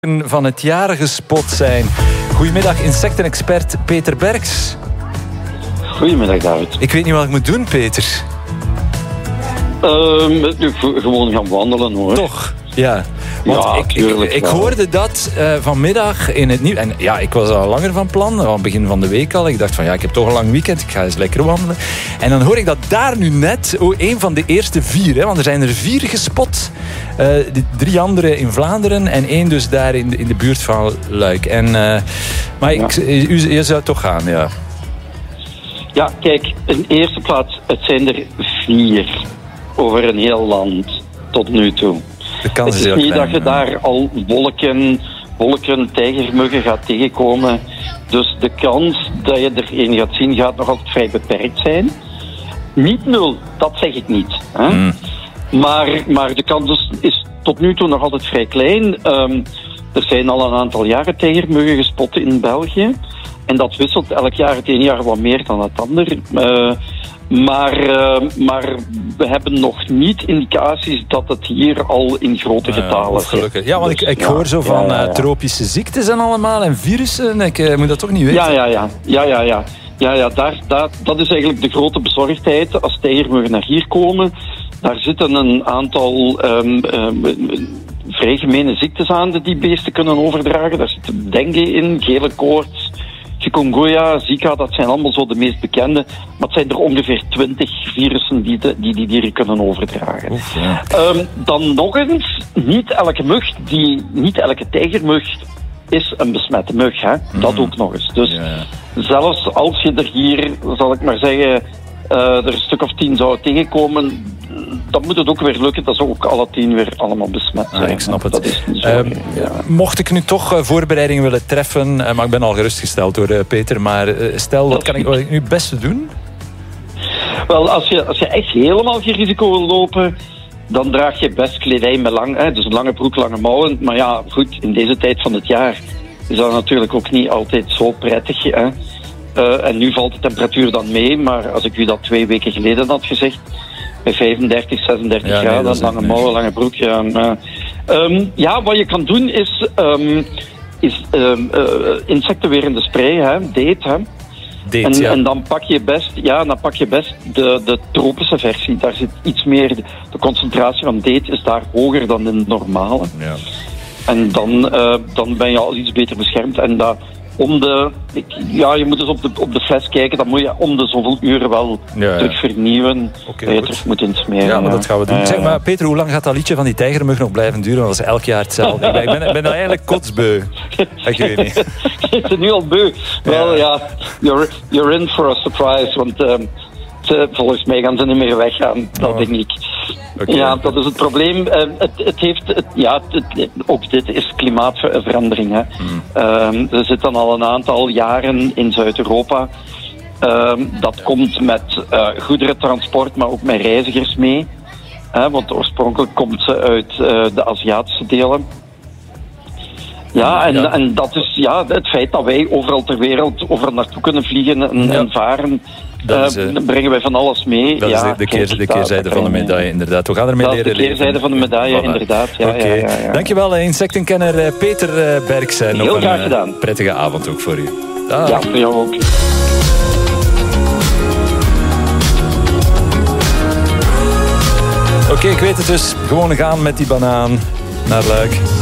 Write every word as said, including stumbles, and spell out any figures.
van het jaar gespot zijn. Goedemiddag, insectenexpert Peter Berks. Goedemiddag, David. Ik weet niet wat ik moet doen, Peter. Um, gewoon gaan wandelen, hoor. Toch? Ja. Want ja, ik, tuurlijk, ik, ik ja. hoorde dat uh, vanmiddag in het nieuws. En ja, ik was al langer van plan, aan het begin van de week al. Ik dacht van ja, ik heb toch een lang weekend, ik ga eens lekker wandelen. En dan hoor ik dat daar nu net, oh, een van de eerste vier, hè, want er zijn er vier gespot. Uh, de drie andere in Vlaanderen en één dus daar in de, in de buurt van Luik. En, uh, maar ik, Ja. u, je zou toch gaan, ja. Ja, kijk, in eerste plaats, het zijn er vier over een heel land tot nu toe. De kans Het is is heel niet klein, dat je ja. daar al wolken, wolken tijgermuggen gaat tegenkomen. Dus de kans dat je er één gaat zien, gaat nog altijd vrij beperkt zijn. Niet nul, dat zeg ik niet. Hè? Mm. Maar, maar de kans is, is tot nu toe nog altijd vrij klein. Um, er zijn al een aantal jaren tijgermuggen gespot in België. En dat wisselt elk jaar het ene jaar wat meer dan het ander. Uh, maar, uh, maar we hebben nog niet indicaties dat het hier al in grote getalen Uh, zit. gelukkig. Ja, want ik, Dus, ik ja, hoor zo van ja, ja, ja. uh, tropische ziektes en allemaal en virussen. Ik uh, moet dat toch niet weten? Ja, ja, ja. ja, ja, ja. ja, ja daar, daar, dat is eigenlijk de grote bezorgdheid als tijgermuggen naar hier komen. Daar zitten een aantal um, um, vrij gemene ziektes aan die die beesten kunnen overdragen. Daar zit dengue in, gele koorts, chikungunya, Zika, dat zijn allemaal zo de meest bekende. Maar het zijn er ongeveer twintig virussen die de, die, die dieren kunnen overdragen. Oef, ja. Um, dan nog eens, niet elke mug, die, niet elke tijgermug is een besmette mug. Hè? Mm. Dat ook nog eens. Dus Ja. zelfs als je er hier, zal ik maar zeggen, uh, er een stuk of tien zou tegenkomen, dan moet het ook weer lukken dat ze ook alle tien weer allemaal besmet zijn. Ah, ik snap het. Dat is niet zo. Um, ja. Mocht ik nu toch uh, voorbereidingen willen treffen, uh, maar ik ben al gerustgesteld door uh, Peter, maar uh, stel, wat kan ik, wat ik nu het beste doen? Wel, als je, als je echt helemaal geen risico wil lopen, dan draag je best kledij met lang, hè, dus een lange broek, lange mouwen. Maar ja, goed, in deze tijd van het jaar is dat natuurlijk ook niet altijd zo prettig. Hè. Uh, en nu valt de temperatuur dan mee, maar als ik u dat twee weken geleden had gezegd, bij vijfendertig, zesendertig Ja, nee, graden, dat is lange niet mouwen, lange broek. Ja, maar, um, ja, wat je kan doen is, um, is um, uh, insectenwerende spray, hè, date, hè. Date, En, ja. en dan pak je best, ja, dan pak je best de, de tropische versie. Daar zit iets meer, de concentratie van date is daar hoger dan in de normale. Ja. En dan, uh, dan ben je al iets beter beschermd. En dat om de, ik, ja, je moet dus op de, op de fles kijken, dan moet je om de zoveel uren wel Ja, ja. terug vernieuwen. Oké, dat je goed. terug moet insmeren. Ja, maar dat gaan we doen. Ja, Zeg ja. maar, Peter, hoe lang gaat dat liedje van die tijgermug nog blijven duren? Want dat is elk jaar hetzelfde. Ik ben, ik ben, ik ben dan eigenlijk kotsbeu. Ik weet niet. Je bent nu al beu. Wel ja, you're, you're in for a surprise. Want um, ze, volgens mij gaan ze niet meer weggaan, dat Oh. denk ik. Okay. Ja, dat is het probleem. Uh, het, het heeft, het, ja, het, het, ook dit is klimaatverandering. Hè. Mm. Um, we zitten al een aantal jaren in Zuid-Europa. Um, dat komt met uh, goederentransport, maar ook met reizigers mee. Hè, want oorspronkelijk komt ze uit uh, de Aziatische delen. Ja, en, Ja. en dat is ja, het feit dat wij overal ter wereld overal naartoe kunnen vliegen en, Ja. en varen. Dat is, uh, uh, dan brengen wij van alles mee. Dat ja, is de, de, keer, de keerzijde van de medaille, inderdaad. We gaan ermee Dat is leren de keerzijde leven. van de medaille, Voilà. inderdaad. Ja, Oké. ja, ja, ja. Dankjewel, insectenkenner uh, Peter uh, Berks. Uh, nog Heel een graag uh, gedaan. prettige avond ook voor u. Dag. Ja, voor jou ook. Oké, ik weet het dus. Gewoon gaan met die banaan naar Luik.